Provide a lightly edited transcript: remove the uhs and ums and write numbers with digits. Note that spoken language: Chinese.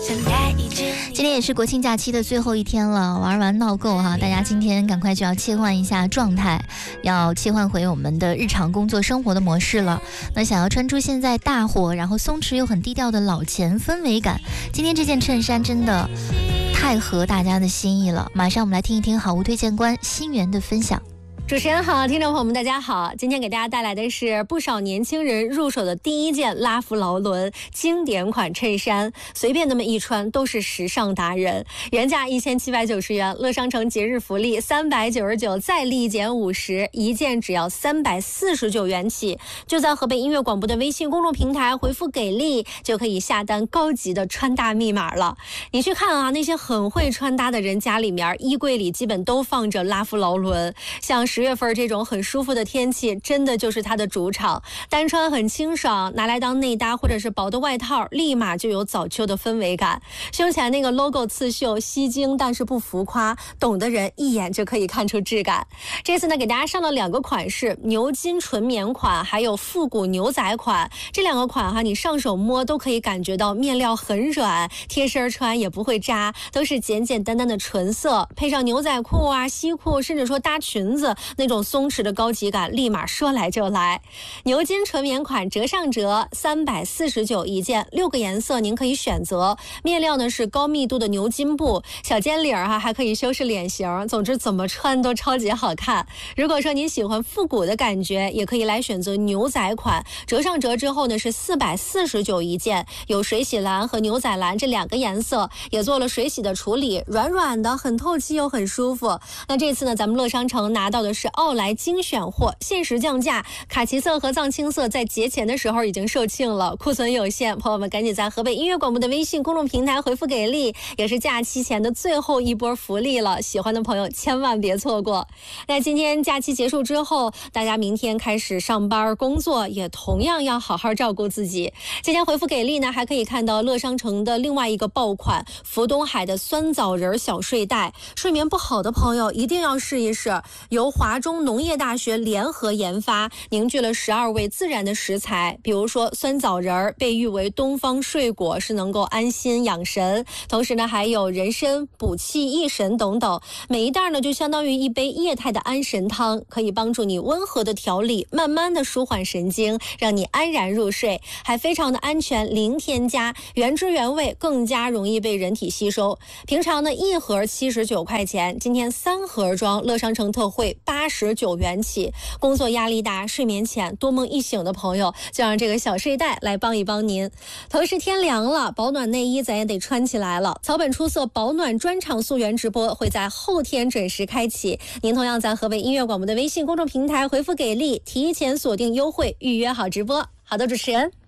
今天也是国庆假期的最后一天了，玩完闹够哈，大家今天赶快就要切换一下状态，要切换回我们的日常工作生活的模式了。那想要穿出现在大火然后松弛又很低调的老钱氛围感，今天这件衬衫真的太合大家的心意了。马上我们来听一听好物推荐官新源的分享。 主持人好，听众朋友们大家好，今天给大家带来的是不少年轻人入手的第一件拉夫劳伦经典款衬衫，随便那么一穿都是时尚达人。原价1790元，乐商城节日福利399再立减50，一件只要349元起。就在河北音乐广播的微信公众平台回复给力，就可以下单高级的穿搭密码了。你去看啊，那些很会穿搭的人家里面衣柜里基本都放着拉夫劳伦，像10月份这种很舒服的天气，真的就是它的主场。单穿很清爽，拿来当内搭或者是薄的外套，立马就有早秋的氛围感。胸前那个 logo 刺绣吸睛，但是不浮夸，懂的人一眼就可以看出质感。这次呢，给大家上了2个款式，牛筋纯棉款，还有复古牛仔款。这2个款哈，你上手摸都可以感觉到面料很软，贴身穿也不会扎，都是简简单单的纯色，配上牛仔裤啊、西裤，甚至说搭裙子。那种松弛的高级感立马说来就来。牛筋纯棉款折上折349一件，6个颜色您可以选择。面料呢是高密度的牛筋布，小尖领还可以修饰脸型，总之怎么穿都超级好看。如果说您喜欢复古的感觉，也可以来选择牛仔款，折上折之后呢是449一件，有水洗蓝和牛仔蓝这2个颜色，也做了水洗的处理，软软的，很透气又很舒服。那这次呢，咱们乐商城拿到的是奥莱精选货，限时降价，卡其色和藏青色在节前的时候已经售罄了，库存有限，朋友们赶紧在河北音乐广播的微信公众平台回复给力，也是假期前的最后一波福利了，喜欢的朋友千万别错过。那今天假期结束之后，大家明天开始上班工作，也同样要好好照顾自己。今天回复给力呢，还可以看到乐商城的另外一个爆款福东海的酸枣仁小睡袋，睡眠不好的朋友一定要试一试，由华中农业大学联合研发，凝聚了12味自然的食材，比如说酸枣仁被誉为东方睡果，是能够安心养神，同时呢还有人参补气益神等等，每一袋呢就相当于一杯液态的安神汤，可以帮助你温和的调理，慢慢的舒缓神经，让你安然入睡，还非常的安全，零添加，原汁原味，更加容易被人体吸收。平常呢1盒79块钱，今天3盒装，乐商城特惠89元起。工作压力大、睡眠浅、多梦一醒的朋友，就让这个小睡袋来帮一帮您。同时天凉了，保暖内衣咱也得穿起来了。草本出色保暖专场溯源直播会在后天准时开启，您同样在河北音乐广播的微信公众平台回复给力，提前锁定优惠，预约好直播。好的，主持人。